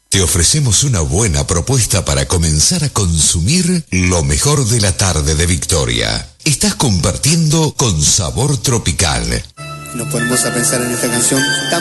Te ofrecemos una buena propuesta para comenzar a consumir lo mejor de la tarde de Victoria. Estás compartiendo con Sabor Tropical. Nos ponemos a pensar en esta canción tan